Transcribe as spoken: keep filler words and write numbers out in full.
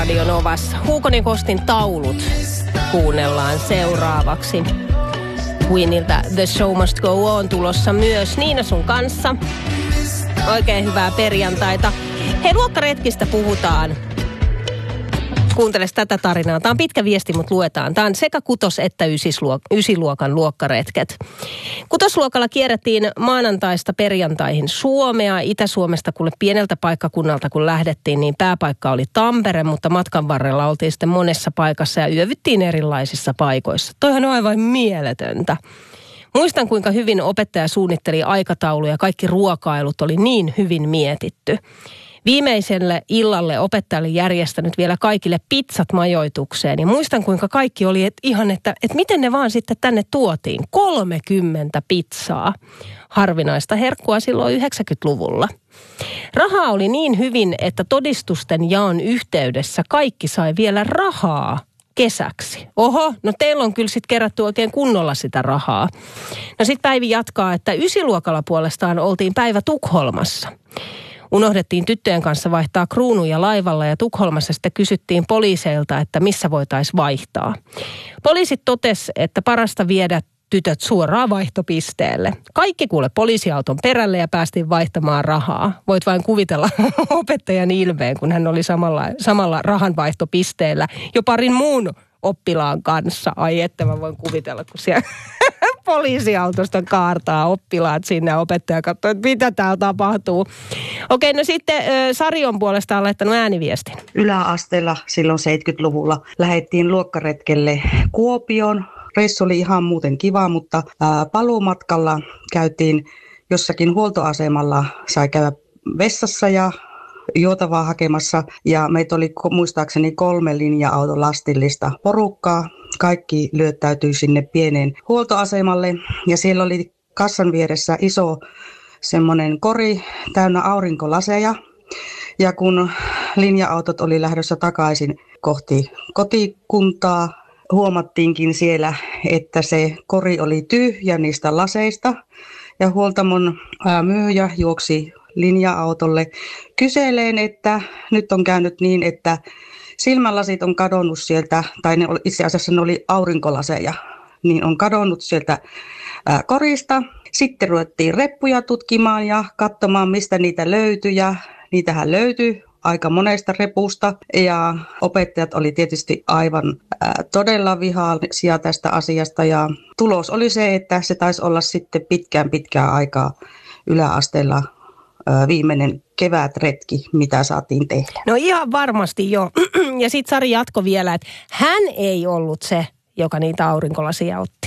Radio Novassa. Huukonen Kostin taulut kuunnellaan seuraavaksi. Queeniltä The Show Must Go On tulossa myös Niina sun kanssa. Oikein hyvää perjantaita. Hei, luokkaretkistä puhutaan. Kuunteles tätä tarinaa. Tämä on pitkä viesti, mutta luetaan. Tämä on sekä kutos- että ysiluokan luokkaretket. Kutosluokalla kierrettiin maanantaista perjantaihin Suomea. Itä-Suomesta kuule pieneltä paikkakunnalta, kun lähdettiin, niin pääpaikka oli Tampere, mutta matkan varrella oltiin sitten monessa paikassa ja yövyttiin erilaisissa paikoissa. Toihan on aivan mieletöntä. Muistan, kuinka hyvin opettaja suunnitteli aikatauluja. Kaikki ruokailut oli niin hyvin mietitty. Viimeiselle illalle opettaja oli järjestänyt vielä kaikille pizzat majoitukseen. Ja muistan, kuinka kaikki oli et ihan, että, että miten ne vaan sitten tänne tuotiin. kolmekymmentä pizzaa. Harvinaista herkkua silloin yhdeksänkymmentäluvulla. Rahaa oli niin hyvin, että todistusten jaon yhteydessä kaikki sai vielä rahaa kesäksi. Oho, no teillä on kyllä sitten kerätty oikein kunnolla sitä rahaa. No sitten Päivi jatkaa, että ysiluokalla puolestaan oltiin päivä Tukholmassa. Unohdettiin tyttöjen kanssa vaihtaa kruunuja laivalla ja Tukholmassa sitten kysyttiin poliiseilta, että missä voitaisiin vaihtaa. Poliisit totesi, että parasta viedä tytöt suoraan vaihtopisteelle. Kaikki kuule poliisiauton perälle ja päästiin vaihtamaan rahaa. Voit vain kuvitella opettajan ilmeen, kun hän oli samalla, samalla rahanvaihtopisteellä jo parin muun oppilaan kanssa. Ai että mä voin kuvitella, kun siellä poliisiautosta kaartaa oppilaat sinne ja opettaja katsoo, että mitä täällä tapahtuu. Okei, no sitten Sarion puolesta on laittanut ääniviestin. Yläasteella silloin seitsemänkymmentäluvulla lähdettiin luokkaretkelle Kuopioon. Reissu oli ihan muuten kiva, mutta ää, paluumatkalla käytiin jossakin huoltoasemalla, sai käydä vessassa ja juotavaa hakemassa. Ja meitä oli muistaakseni kolme linja-auton lastillista porukkaa. Kaikki lyöttäytyi sinne pieneen huoltoasemalle ja siellä oli kassan vieressä iso semmoinen kori täynnä aurinkolaseja. Ja kun linja-autot oli lähdössä takaisin kohti kotikuntaa, huomattiinkin siellä, että se kori oli tyhjä niistä laseista ja huoltamon myyjä juoksi linja-autolle kyseleen, että nyt on käynyt niin, että silmälasit on kadonnut sieltä, tai ne oli, itse asiassa ne oli aurinkolaseja, niin on kadonnut sieltä ää, korista. Sitten ruvettiin reppuja tutkimaan ja katsomaan, mistä niitä löytyi, ja niitähän löytyi aika monesta repusta. Ja opettajat oli tietysti aivan ää, todella vihaisia tästä asiasta, ja tulos oli se, että se taisi olla sitten pitkään pitkään aikaa yläasteella viimeinen kevätretki, mitä saatiin tehdä. No ihan varmasti joo. Ja sitten Sari jatko vielä, että hän ei ollut se, joka niitä aurinkolasia otti.